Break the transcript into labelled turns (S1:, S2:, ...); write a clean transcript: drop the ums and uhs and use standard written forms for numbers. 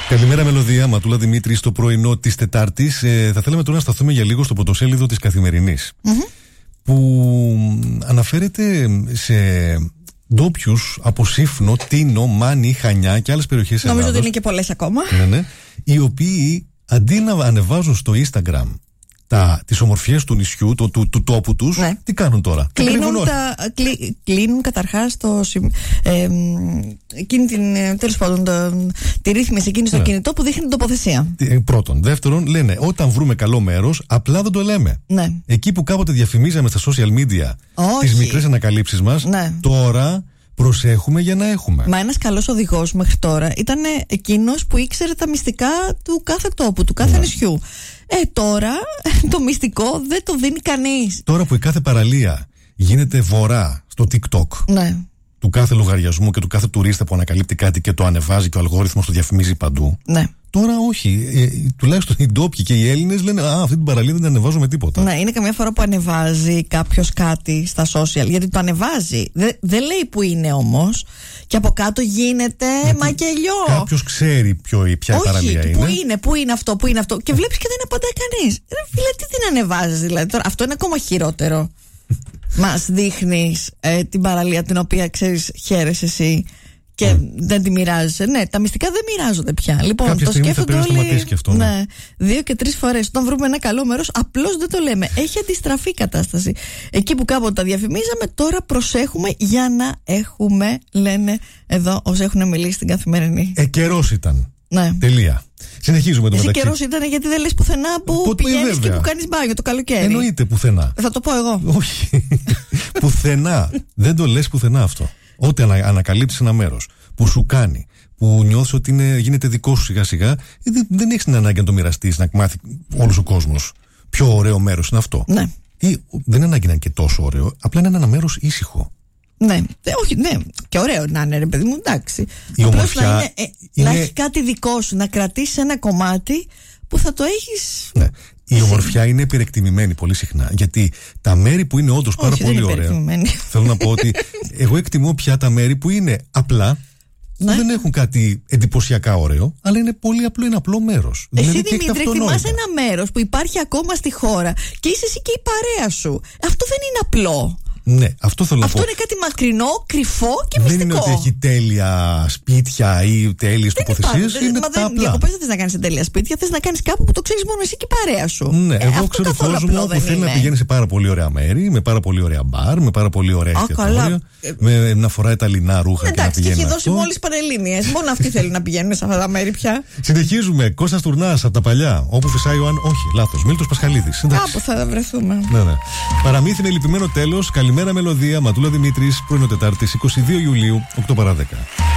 S1: Καλημέρα, Μελωδία. Ματούλα Δημήτρη, στο πρωινό της Τετάρτης. Θα θέλαμε τώρα να σταθούμε για λίγο στο πρωτοσέλιδο της Καθημερινής. Που αναφέρεται σε ντόπιους από Σύφνο, Τίνο, Μάνη, Χανιά και άλλες περιοχές
S2: Νομίζω
S1: Ελλάδος.
S2: ότι είναι και πολλές ακόμα.
S1: Ναι. Οι οποίοι αντί να ανεβάζουν στο Instagram τις ομορφιές του νησιού, του τόπου τους,
S2: ναι,
S1: τι κάνουν τώρα?
S2: Κλείνουν καταρχάς τέλος πάντων τη ρύθμιση εκείνη στο κινητό που δείχνει την τοποθεσία.
S1: Πρώτον. Δεύτερον, λένε όταν βρούμε καλό μέρος, απλά δεν το λέμε.
S2: Ναι.
S1: Εκεί που κάποτε διαφημίζαμε στα social media τις μικρές ανακαλύψεις μας, ναι, τώρα προσέχουμε για να έχουμε.
S2: Μα ένας καλός οδηγός μέχρι τώρα ήταν εκείνος που ήξερε τα μυστικά του κάθε τόπου, του κάθε νησιού. Τώρα το μυστικό δεν το δίνει κανείς.
S1: Τώρα που η κάθε παραλία γίνεται βορρά στο TikTok, ναι, του κάθε λογαριασμού και του κάθε τουρίστα που ανακαλύπτει κάτι και το ανεβάζει και ο αλγόριθμος το διαφημίζει παντού. Ναι. Τώρα όχι. Τουλάχιστον οι ντόπιοι και οι Έλληνες λένε αυτή την παραλία δεν την ανεβάζουμε τίποτα. Ναι,
S2: είναι καμιά φορά που ανεβάζει κάποιος κάτι στα social, γιατί το ανεβάζει. Δεν λέει που είναι όμως. Και από κάτω γίνεται μακελιό.
S1: Κάποιος ξέρει ποια παραλία είναι.
S2: Πού είναι αυτό. Και βλέπεις και δεν απαντάει κανείς. Φίλε, τι την ανεβάζεις δηλαδή? Τώρα, αυτό είναι ακόμα χειρότερο. Μας δείχνεις την παραλία την οποία ξέρεις χαίρεσαι εσύ και δεν τη μοιράζεσαι. Ναι, τα μυστικά δεν μοιράζονται πια. Λοιπόν,
S1: κάποια
S2: το σκέφτονται όλοι.
S1: Και αυτό, ναι.
S2: 2 και 3 φορές. Όταν βρούμε ένα καλό μέρος, απλώς δεν το λέμε. Έχει αντιστραφεί η κατάσταση. Εκεί που κάποτε τα διαφημίζαμε, τώρα προσέχουμε για να έχουμε, λένε εδώ όσοι έχουν μιλήσει στην Καθημερινή.
S1: Καιρός ήταν.
S2: Ναι.
S1: Τελεία. Συνεχίζουμε το μεταξύ.
S2: Εσύ καιρός ήταν γιατί δεν λες πουθενά που πηγαίνεις και που κάνεις μπάνιο το καλοκαίρι.
S1: Εννοείται πουθενά.
S2: Θα το πω εγώ.
S1: Όχι. Πουθενά. Δεν το λες πουθενά αυτό. Ό,τι ανακαλύψεις ένα μέρος που σου κάνει, που νιώθεις ότι γίνεται δικό σου σιγά σιγά, δεν έχεις την ανάγκη να το μοιραστείς, να μάθει όλος ο κόσμος ποιο ωραίο μέρος είναι αυτό. Ναι. Ή δεν είναι ανάγκη να είναι και τόσο ωραίο, απλά είναι ένα μέρος ήσυχο.
S2: Ναι, όχι, ναι, και ωραίο να είναι, ρε παιδί μου, εντάξει.
S1: Η ομορφιά
S2: να έχει κάτι δικό σου, να κρατήσεις ένα κομμάτι που θα το έχεις.
S1: Ναι. Η ομορφιά είναι υπερεκτιμημένη πολύ συχνά. Γιατί τα μέρη που είναι όντως πάρα πολύ ωραία. Θέλω να πω ότι εγώ εκτιμώ πια τα μέρη που είναι απλά, ναι, δεν έχουν κάτι εντυπωσιακά ωραίο, αλλά είναι πολύ απλό, είναι απλό μέρος.
S2: Εσύ, δηλαδή, Δημήτρη, εκτιμάς ένα μέρος που υπάρχει ακόμα στη χώρα και είσαι εσύ και η παρέα σου. Αυτό δεν είναι απλό.
S1: Ναι, αυτό θέλω να πω.
S2: Αυτό είναι κάτι μακρινό, κρυφό και μυστικό.
S1: Δεν είναι ότι έχει τέλεια σπίτια ή τέλειες τοποθεσίες.
S2: Διακοπές δεν θες να κάνεις σε τέλεια σπίτια, θες να κάνεις κάπου που το ξέρεις μόνο εσύ και η παρέα σου.
S1: Ναι, εγώ ξέρω κόσμο που θέλει να πηγαίνει σε πάρα πολύ ωραία μέρη, με πάρα πολύ ωραία μπαρ, με πάρα πολύ ωραία εστιατόρια, να φοράει τα λινά ρούχα και να πηγαίνει.
S2: Εντάξει, έχει δώσει μόλις Πανελλήνιες. Μόνο αυτοί θέλουν να πηγαίνουν σε αυτά τα μέρη πια.
S1: Συνεχίζουμε. Κώστας Τουρνάς από τα παλιά. Όπου φυσάει ο όχι, λάθος. Μίλτος Πασχαλίδης.
S2: Κάπου θα βρεθούμε.
S1: Ναι. Παραμύθι με λυπημένο τέλος. Καλημέρα, Μελωδία. Ματούλα Δημήτρης, πρωινό Τετάρτης, 22 Ιουλίου, 8 παρά 10.